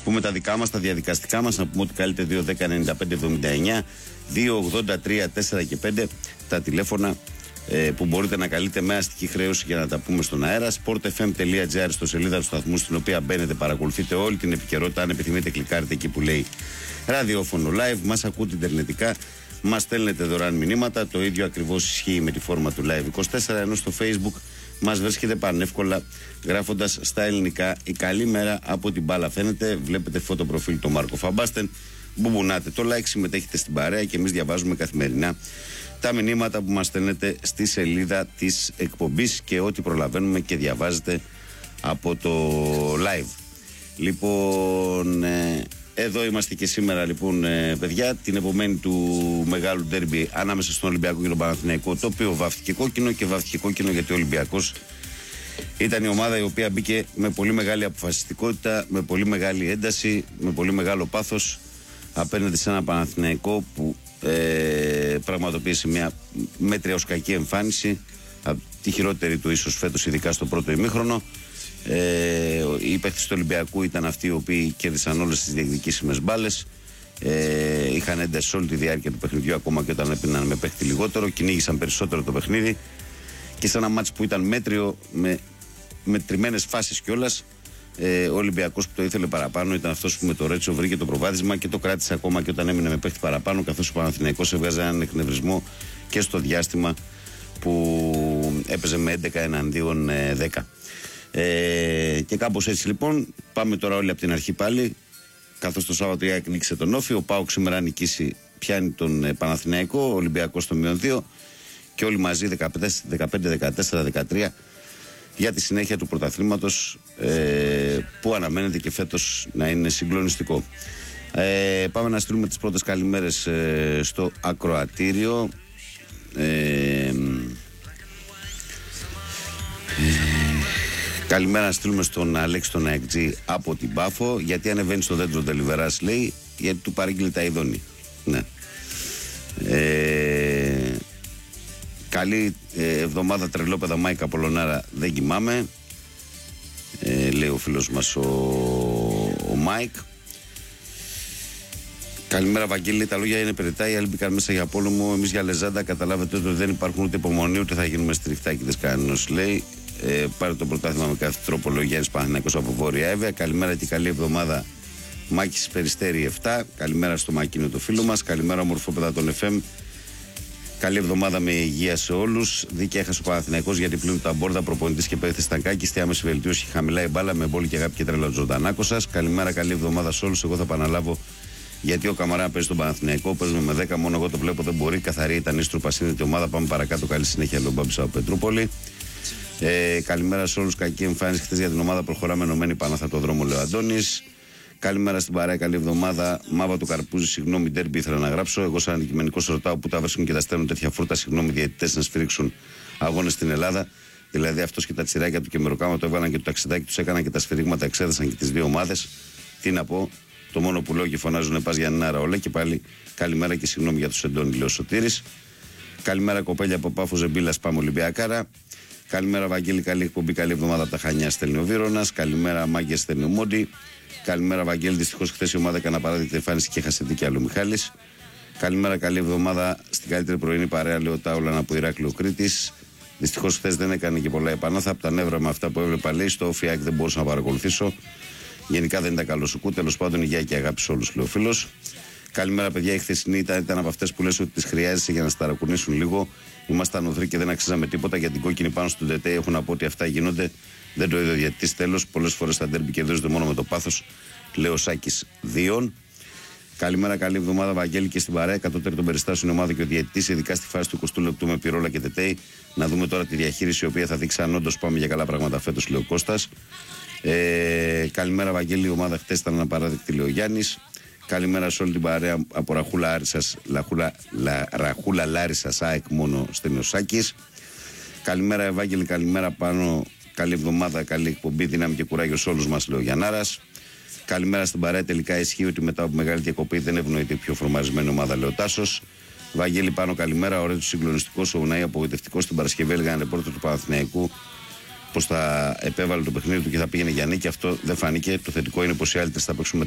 πούμε τα δικά μας, τα διαδικαστικά μας, να πούμε ότι καλείτε 2-10-95-79, 2-83-4 και 5 τα τηλέφωνα που μπορείτε να καλείτε με αστική χρέωση για να τα πούμε στον αέρα. sportfm.gr στο σελίδα του σταθμού, στην οποία μπαίνετε, παρακολουθείτε όλη την επικαιρότητα. Αν επιθυμείτε, κλικάρετε εκεί που λέει ραδιόφωνο live. Μας ακούτε ιντερνετικά, μας στέλνετε δωρεάν μηνύματα. Το ίδιο ακριβώς ισχύει με τη φόρμα του Live 24, ενώ στο Facebook μας βρίσκεται πανεύκολα γράφοντας στα ελληνικά «Η καλή μέρα από την μπάλα». Φαίνεται, βλέπετε φωτοπροφίλ του Μάρκο Φαμπάστεν, μπουμπουνάτε το like, συμμετέχετε στην παρέα και εμείς διαβάζουμε καθημερινά τα μηνύματα που μας στέλνετε στη σελίδα της εκπομπής και ό,τι προλαβαίνουμε και διαβάζετε από το live. Λοιπόν, εδώ είμαστε και σήμερα, λοιπόν, παιδιά, την επομένη του μεγάλου ντέρμπι ανάμεσα στον Ολυμπιακό και τον Παναθηναϊκό, το οποίο βάφτηκε κόκκινο, και βάφτηκε κόκκινο γιατί ο Ολυμπιακός ήταν η ομάδα η οποία μπήκε με πολύ μεγάλη αποφασιστικότητα, με πολύ μεγάλη ένταση, με πολύ μεγάλο πάθος απέναντι σε ένα Παναθηναϊκό που πραγματοποίησε μια μέτρια ως κακή εμφάνιση, τη χειρότερη του ίσως φέτος, ειδικά στο πρώτο ημίχρονο. Οι παίκτες του Ολυμπιακού ήταν αυτοί οι οποίοι κέρδισαν όλες τις διεκδικήσιμες μπάλες, είχαν ένταση όλη τη διάρκεια του παιχνιδιού, ακόμα και όταν έπιναν με παίκτη λιγότερο, κυνήγησαν περισσότερο το παιχνίδι, και σε ένα μάτς που ήταν μέτριο, με μετρημένες φάσεις κιόλας, ο Ολυμπιακός που το ήθελε παραπάνω ήταν αυτός που με το Ρέτσο βρήκε το προβάδισμα και το κράτησε ακόμα και όταν έμεινε με παίκτη παραπάνω, καθώς ο Παναθηναϊκός έβγαζε έναν εκνευρισμό και στο διάστημα που έπαιζε με 11 εναντίον 10. Και κάπως έτσι, λοιπόν, πάμε τώρα όλοι από την αρχή πάλι. Καθώς το Σάββατο η ΑΕΚ νίκησε τον Όφη, ο ΠΑΟΚ σήμερα νικήσει, πιάνει τον Παναθηναϊκό, ο Ολυμπιακός στο -2 και όλοι μαζί 15, 14, 13 για τη συνέχεια του πρωταθλήματος, που αναμένεται και φέτος να είναι συγκλονιστικό. Πάμε να στείλουμε τις πρώτες καλημέρες στο ακροατήριο. Καλημέρα να στείλουμε στον Αλέξη τον Αεκτζή από την Πάφο. Γιατί ανεβαίνει στο δέντρο Τελιβεράς, λέει? Γιατί του παρήγγειλε τα ειδώνη. Ναι. Καλή εβδομάδα, τρελόπεδα Μάικα Πολωνάρα, δεν κοιμάμαι, λέει ο φίλος μας ο Μάικ. Καλημέρα Βαγγέλη, τα λόγια είναι περιττά, οι άλλοι μπήκαν μέσα για πόλεμο, εμείς για λεζάντα. Καταλάβετε ότι δεν υπάρχουν ούτε υπομονή ούτε θα γίνουμε στριχτάκιδες κανένας, λέει. Πάρε το πρωτάθλημα με κάθε τρόπο, λέει ο Γιάννης Παναθηναϊκός από Βόρεια Εύβοια. Καλημέρα και καλή εβδομάδα Μάκης Περιστέρη 7. Καλημέρα στο Μακίνο το φίλο μας. Καλημέρα ομορφόπεδα των FM. Καλή εβδομάδα με υγεία σε όλους. Δίκαια έχασε ο Παναθηναϊκός γιατί πλύνουν τα μπόρδα, προπονητής και παίχτες Στανκάκη. Στη άμεση βελτίωση χαμηλά η μπάλα με μπόλη και αγάπη και τρέλα του ζωντανάκο σας. Καλημέρα, καλή εβδομάδα σε όλους. Εγώ θα επαναλάβω γιατί ο Καμαρά παίζει στον Παναθηναϊκό. Παίζουμε με 10, μόνο εγώ το βλέπω, δεν μπορεί. Καθαρή ήταν η Στρούπα, σύνδετη ομάδα. Πάμε παρακάτω. Καλή συνέχεια, Λομπάμπης από Πετρούπολη. Καλημέρα σε όλους. Κακή εμφάνιση χθες για την ομάδα. Προχωράμε ενωμένοι πάνω από το δρόμο, λέει ο Αντώνης. Καλημέρα στην παρέα, καλή εβδομάδα. Μάβα του Καρπούζη, συγγνώμη, ντέρμπι ήθελα να γράψω. Εγώ, σαν αντικειμενικός, ρωτάω πού τα βρίσκουν και τα στέλνουν τέτοια φρούτα. Συγγνώμη, διαιτητές να σφυρίξουν αγώνες στην Ελλάδα. Δηλαδή, αυτός και τα τσιράκια του και μεροκάμα το έβγαλαν και το ταξιδάκι τους έκαναν και τα σφυρίγματα εξέδεσαν και τις δύο ομάδες. Τι να πω, το μόνο που λέω και φωνάζουν πας για Νάρα όλα. Και πάλι καλημέρα και συγγνώμη για τους εντόνι, λέει ο Σωτήρης. Καλημέρα, κοπέλια από Πάφο Ζεμπίλας, πάμε Ολυμπιακάρα. Καλημέρα, Βαγγέλη, καλή εκπομπή, καλή εβδομάδα από τα Χανιά, στέλνει ο Βύρονας. Καλημέρα, Μάγκε, στέλνει ο Μόντι. Καλημέρα, Βαγγέλη. Δυστυχώς χθες η ομάδα έκανε απαράδεκτη εμφάνιση και έχασε δίκαια ο Μιχάλης. Καλημέρα, καλή εβδομάδα στην καλύτερη πρωινή παρέα, λέει ο Τάουλαν από Ηράκλειο Κρήτης. Δυστυχώς χθες δεν έκανε και πολλά επανάθα. Από τα νεύρα με αυτά που έβλεπα, λέει, στο ΦΙΑΚ δεν μπορούσα να παρακολουθήσω. Γενικά δεν ήταν καλό σουκού. Τέλος πάντων, υγεία και αγάπη σε όλους, λέει ο φίλος. Καλημέρα, παιδιά. Η χθεσινή ήταν από αυτές που λες ότι τις χρειάζεσαι για να σταρακουνήσουν λίγο. Ήμασταν οδροί και δεν αξίζαμε τίποτα για την κόκκινη πάνω στον ΤΕΤΕ. Έχουν να πω ότι αυτά γίνονται. Δεν το είδε ο διαιτητής τέλος. Πολλές φορές τα ντέρμπι κερδίζονται μόνο με το πάθος, λέει ο Σάκης Δίων. Καλημέρα, καλή εβδομάδα, Βαγγέλη, και στην παρέα. Κατώτερη των περιστάσεων η ομάδα και ο διαιτητής, ειδικά στη φάση του 20 λεπτού με Πυρόλα και Τετέι. Να δούμε τώρα τη διαχείριση, η οποία θα δείξει αν όντως πάμε για καλά πράγματα φέτος, λέει ο Κώστας. Καλημέρα, Βαγγέλη, η ομάδα χτες ήταν απαράδεκτη, λέει ο Γιάννης. Καλημέρα σε όλη την παρέα από Ραχούλα Λάρισσας, ΑΕΚ μόνο, στέλνει ο Σάκης. Καλημέρα, Ευάγγελη, καλημέρα πάνω. Καλή εβδομάδα, καλή εκπομπή, δύναμη και κουράγιο σε όλους μας, λέει ο Γιαννάρας. Καλημέρα στην παρέα. Τελικά ισχύει ότι μετά από μεγάλη διακοπή δεν ευνοείται η πιο φορμαρισμένη ομάδα, λέει ο Τάσος. Βαγγέλη πάνω, καλημέρα. Ωραίο του συγκλονιστικό, ο Ουνάη απογοητευτικό στην Παρασκευή. Έλεγαν ρεπόρτερ του Παναθηναϊκού πως θα επέβαλε το παιχνίδι του και θα πήγαινε για νίκη. Αυτό δεν φάνηκε. Το θετικό είναι πως οι άλλοι θα παίξουν